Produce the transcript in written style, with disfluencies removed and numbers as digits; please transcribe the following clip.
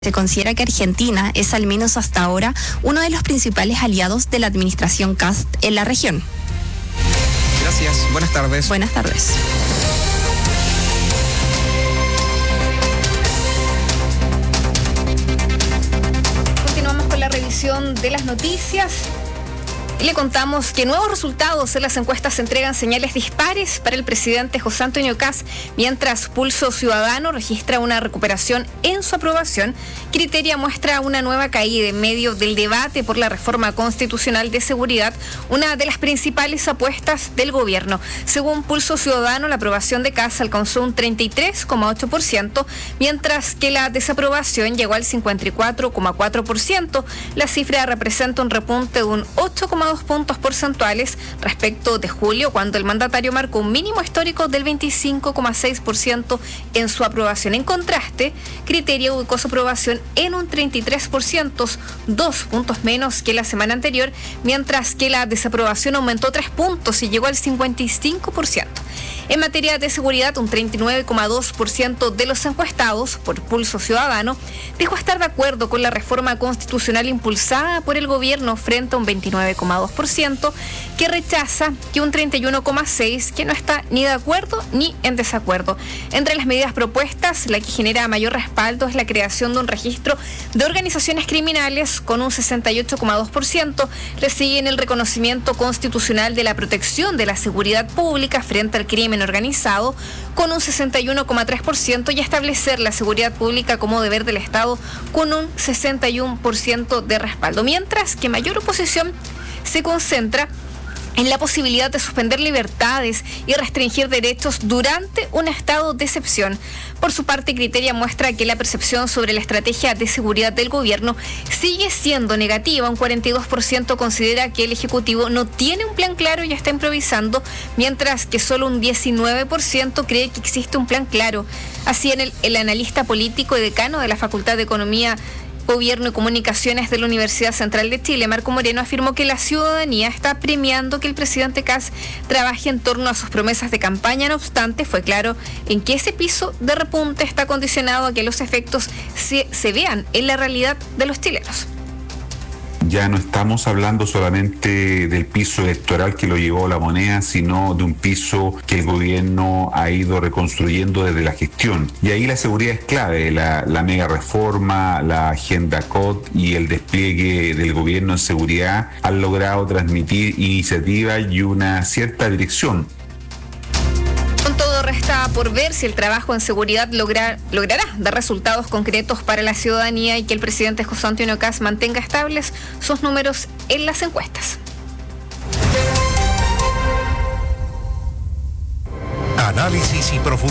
Se considera que Argentina es, al menos hasta ahora, uno de los principales aliados de la administración Kast en la región. Gracias, buenas tardes. Buenas tardes. Continuamos con la revisión de las noticias. Y le contamos que nuevos resultados en las encuestas entregan señales dispares para el presidente José Antonio Kast, mientras Pulso Ciudadano registra una recuperación en su aprobación. Criteria muestra una nueva caída en medio del debate por la reforma constitucional de seguridad, una de las principales apuestas del gobierno. Según Pulso Ciudadano, la aprobación de Kast alcanzó un 33,8%, mientras que la desaprobación llegó al 54,4%. La cifra representa un repunte de un 8,2 puntos porcentuales respecto de julio, cuando el mandatario marcó un mínimo histórico del 25,6% en su aprobación. En contraste, Criteria ubicó su aprobación en un 33%, 2 puntos menos que la semana anterior, mientras que la desaprobación aumentó 3 puntos y llegó al 55%. En materia de seguridad, un 39,2% de los encuestados por Pulso Ciudadano dijo estar de acuerdo con la reforma constitucional impulsada por el gobierno, frente a un 29,2% que rechaza, y un 31,6% que no está ni de acuerdo ni en desacuerdo. Entre las medidas propuestas, la que genera mayor respaldo es la creación de un registro de organizaciones criminales con un 68,2%. Le siguen el reconocimiento constitucional de la protección de la seguridad pública frente al crimen organizado con un 61,3%, y establecer la seguridad pública como deber del Estado con un 61% de respaldo, mientras que mayor oposición se concentra en la posibilidad de suspender libertades y restringir derechos durante un estado de excepción. Por su parte, Criteria muestra que la percepción sobre la estrategia de seguridad del gobierno sigue siendo negativa. Un 42% considera que el Ejecutivo no tiene un plan claro y está improvisando, mientras que solo un 19% cree que existe un plan claro. Así, el analista político y decano de la Facultad de Economía, Gobierno y Comunicaciones de la Universidad Central de Chile, Marco Moreno, afirmó que la ciudadanía está premiando que el presidente Kast trabaje en torno a sus promesas de campaña. No obstante, fue claro en que ese piso de repunte está condicionado a que los efectos se vean en la realidad de los chilenos. Ya no estamos hablando solamente del piso electoral que lo llevó la moneda, sino de un piso que el gobierno ha ido reconstruyendo desde la gestión. Y ahí la seguridad es clave, la mega reforma, la agenda COT y el despliegue del gobierno en seguridad han logrado transmitir iniciativa y una cierta dirección. Con todo, resta por ver si el trabajo en seguridad logrará dar resultados concretos para la ciudadanía y que el presidente José Antonio Kast mantenga estables sus números en las encuestas. Análisis y profundidad.